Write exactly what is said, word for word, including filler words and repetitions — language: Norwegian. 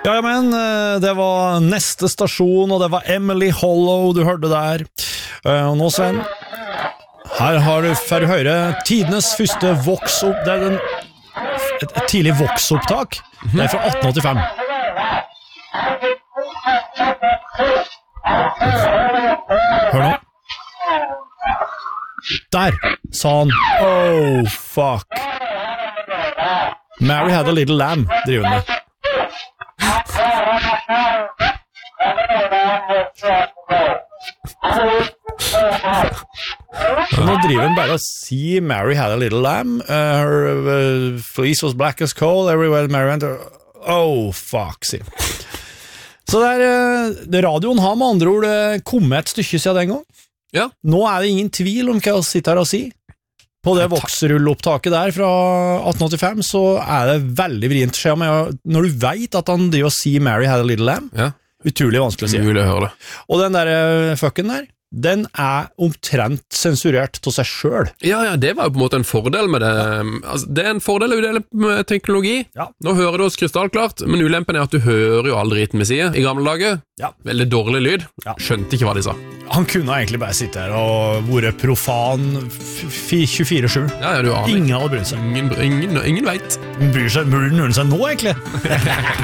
Ja, men det var neste stasjon, og det var Emily Hollow du hørte der. Og nå, Sven, her har du for å høre tidenes første vox-opp, det er den, et, et tidlig vox-opptak. Det er fra atten åttifem. Hør nå. Der sa han, oh fuck. Mary had a little lamb, driver han med. Nå driver han bare å si Mary had a little lamb, uh, her uh, fleece was black as coal, everywhere Mary went, oh fuck, sier han. Så der, uh, radioen har med andre ord uh, kommet et stykke siden den gang. Ja. Nå er det ingen tvil om hva jeg sitter her og sier. På det voksrullopptaket der fra atten åttifem så er det veldig vrient skje med, når du vet at han driver og sier Mary had a little lamb, ja. Utrolig vanskelig å si. Mulig å høre det. Og den der uh, fucken der, den er omtrent sensurert til seg selv. Ja, ja, det var jo på en måte en fordel med det. Altså, det er en fordel å dele med teknologi. Ja. Nå hører du oss krystallklart, men ulempen er at du hører jo aldri driten vi sier. I gamle dager, Ja. veldig dårlig lyd. Ja. Skjønte ikke hva de sa. Han kunne egentlig bare sitte her og vært profan tjuefire sju. Ja, ja, du aner. Ingen hadde brydd seg. Ingen, ingen, ingen vet. Bryr seg, bryr noen seg nå, egentlig?